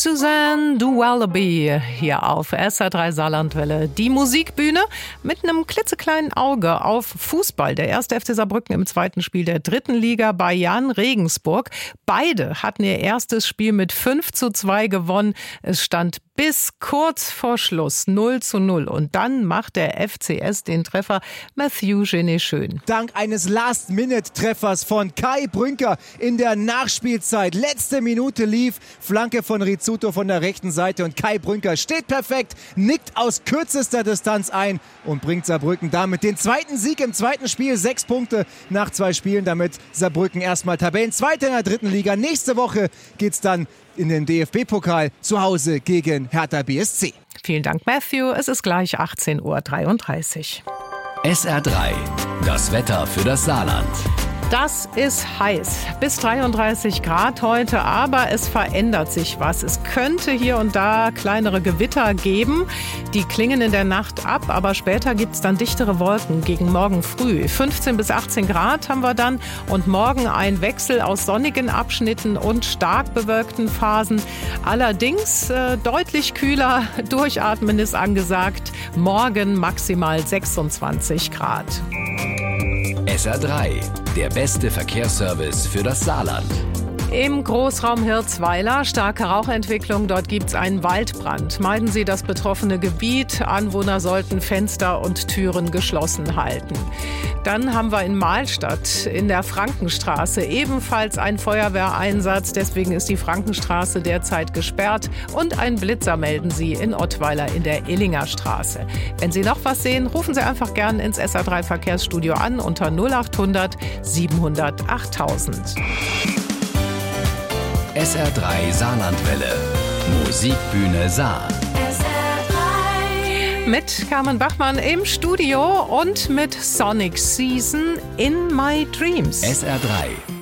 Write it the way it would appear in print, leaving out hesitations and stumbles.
Suzanne du Wallaby hier auf SR3 Saarlandwelle. Die Musikbühne mit einem klitzekleinen Auge auf Fußball. Der 1. FC Saarbrücken im zweiten Spiel der 3. Liga bei Jan Regensburg. Beide hatten ihr erstes Spiel mit 5:2 gewonnen. Es stand bis kurz vor Schluss 0:0. Und dann macht der FCS den Treffer. Matthew Genet-Schön. Dank eines Last-Minute-Treffers von Kai Brünker in der Nachspielzeit. Letzte Minute lief, Flanke von Rizzuto von der rechten Seite und Kai Brünker steht perfekt, nickt aus kürzester Distanz ein und bringt Saarbrücken damit den zweiten Sieg im zweiten Spiel. 6 Punkte nach 2 Spielen, damit Saarbrücken erstmal Tabellenzweiter in der 3. Liga. Nächste Woche geht's dann in den DFB-Pokal zu Hause gegen Hertha BSC. Vielen Dank, Matthew. Es ist gleich 18:33 Uhr. SR3, das Wetter für das Saarland. Das ist heiß. Bis 33 Grad heute, aber es verändert sich was. Es könnte hier und da kleinere Gewitter geben. Die klingen in der Nacht ab, aber später gibt es dann dichtere Wolken gegen morgen früh. 15 bis 18 Grad haben wir dann und morgen ein Wechsel aus sonnigen Abschnitten und stark bewölkten Phasen. Allerdings deutlich kühler, durchatmen ist angesagt. Morgen maximal 26 Grad. SR3, der beste Verkehrsservice für das Saarland. Im Großraum Hirzweiler starke Rauchentwicklung. Dort gibt es einen Waldbrand. Meiden Sie das betroffene Gebiet. Anwohner sollten Fenster und Türen geschlossen halten. Dann haben wir in Mahlstadt in der Frankenstraße ebenfalls einen Feuerwehreinsatz. Deswegen ist die Frankenstraße derzeit gesperrt. Und einen Blitzer melden Sie in Ottweiler in der Illinger Straße. Wenn Sie noch was sehen, rufen Sie einfach gern ins SR3 Verkehrsstudio an unter 0800 700 8000. SR3 Saarlandwelle. Musikbühne Saar. Mit Carmen Bachmann im Studio und mit Sonic Season in My Dreams. SR3.